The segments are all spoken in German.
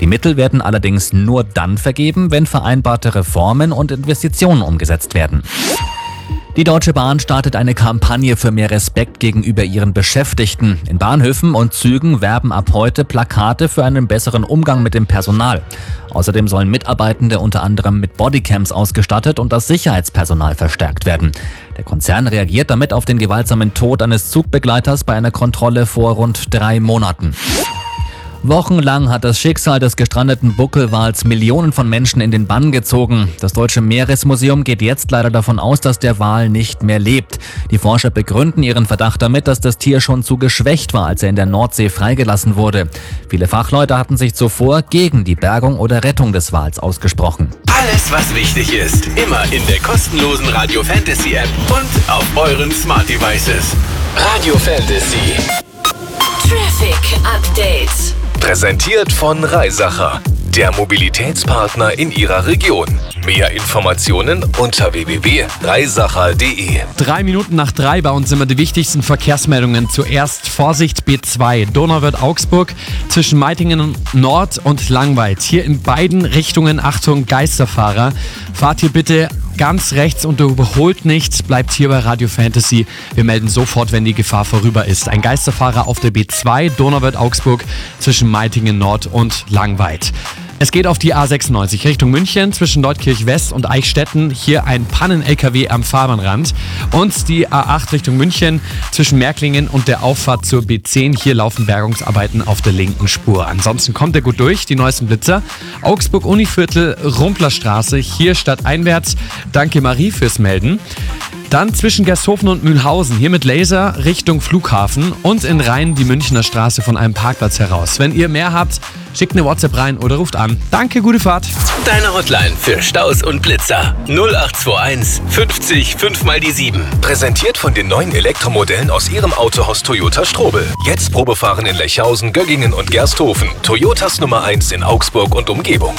Die Mittel werden allerdings nur dann vergeben, wenn vereinbarte Reformen und Investitionen umgesetzt werden. Die Deutsche Bahn startet eine Kampagne für mehr Respekt gegenüber ihren Beschäftigten. In Bahnhöfen und Zügen werben ab heute Plakate für einen besseren Umgang mit dem Personal. Außerdem sollen Mitarbeitende unter anderem mit Bodycams ausgestattet und das Sicherheitspersonal verstärkt werden. Der Konzern reagiert damit auf den gewaltsamen Tod eines Zugbegleiters bei einer Kontrolle vor rund 3 Monaten. Wochenlang hat das Schicksal des gestrandeten Buckelwals Millionen von Menschen in den Bann gezogen. Das Deutsche Meeresmuseum geht jetzt leider davon aus, dass der Wal nicht mehr lebt. Die Forscher begründen ihren Verdacht damit, dass das Tier schon zu geschwächt war, als er in der Nordsee freigelassen wurde. Viele Fachleute hatten sich zuvor gegen die Bergung oder Rettung des Wals ausgesprochen. Alles, was wichtig ist, immer in der kostenlosen Radio Fantasy App und auf euren Smart Devices. Radio Fantasy. Traffic Update. Präsentiert von Reisacher, der Mobilitätspartner in Ihrer Region. Mehr Informationen unter www.reisacher.de. 3 Minuten nach 3 bei uns immer die wichtigsten Verkehrsmeldungen. Zuerst Vorsicht B2, Donauwörth-Augsburg zwischen Meitingen Nord und Langweid. Hier in beiden Richtungen, Achtung, Geisterfahrer. Fahrt hier bitte ganz rechts und überholt nicht, bleibt hier bei Radio Fantasy. Wir melden sofort, wenn die Gefahr vorüber ist. Ein Geisterfahrer auf der B2, Donauwörth-Augsburg zwischen Meitingen Nord und Langweid. Es geht auf die A96 Richtung München zwischen Leutkirch West und Eichstätten. Hier ein Pannen-LKW am Fahrbahnrand. Und die A8 Richtung München zwischen Märklingen und der Auffahrt zur B10. Hier laufen Bergungsarbeiten auf der linken Spur. Ansonsten kommt er gut durch, die neuesten Blitzer. Augsburg-Univiertel, Rumplerstraße, hier stadteinwärts. Danke Marie fürs Melden. Dann zwischen Gersthofen und Mühlhausen, hier mit Laser Richtung Flughafen und in Rhein die Münchner Straße von einem Parkplatz heraus. Wenn ihr mehr habt, schickt eine WhatsApp rein oder ruft an. Danke, gute Fahrt. Deine Hotline für Staus und Blitzer 0821 50 5 mal die 7. Präsentiert von den neuen Elektromodellen aus Ihrem Autohaus Toyota Strobel. Jetzt Probefahren in Lechhausen, Göggingen und Gersthofen. Toyotas Nummer 1 in Augsburg und Umgebung.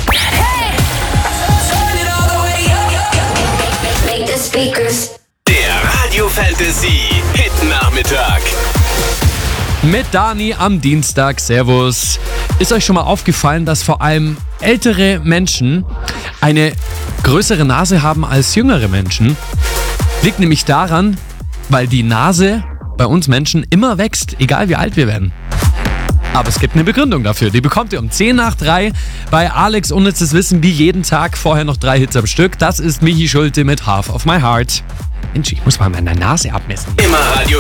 Der Radio Fantasy Hit Nachmittag. Mit Dani am Dienstag. Servus. Ist euch schon mal aufgefallen, dass vor allem ältere Menschen eine größere Nase haben als jüngere Menschen? Liegt nämlich daran, weil die Nase bei uns Menschen immer wächst, egal wie alt wir werden. Aber es gibt eine Begründung dafür. Die bekommt ihr um 10 nach 3 bei Alex Unnützes Wissen, wie jeden Tag. Vorher noch 3 Hits am Stück. Das ist Michi Schulte mit Half of My Heart. Mensch, ich muss mal meine Nase abmessen. Immer Radio